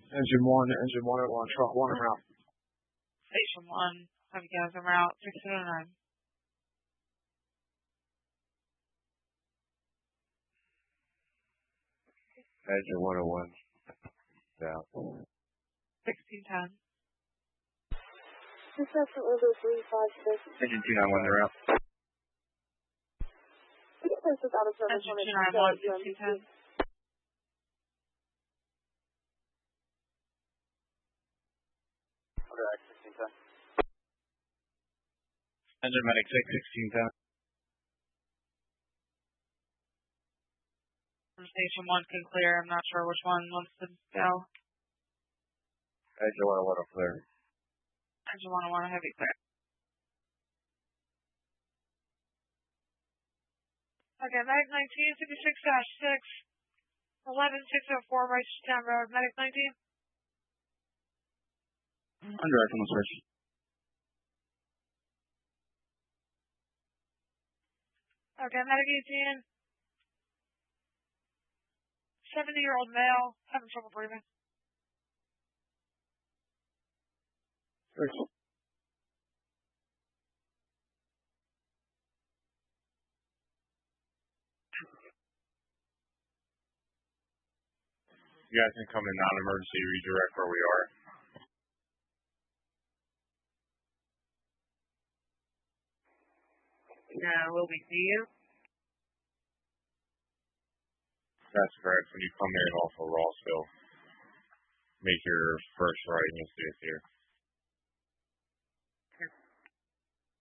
Engine 101, truck 1 en route. Station 1, have you guys en route, 609. Engine 101, down. 1610. Reception order 356. Engine 291, they're out. This is out of service. Engine 291, 1610. Engine medic 6, 1610. Station 1 can clear. I'm not sure which one wants to go. Engine 101 clear. Engine 101 heavy clear. Okay, Medic 19, 56-6, 11604 Rice-Town Road. Medic 19. On direct on the switch. Okay, Medic 18. 70-year-old male, having trouble breathing. Thanks. You guys can come in non-emergency, redirect where we are. Will we see you? That's correct. When you come in off of Rossville, make your first right and you'll see us here.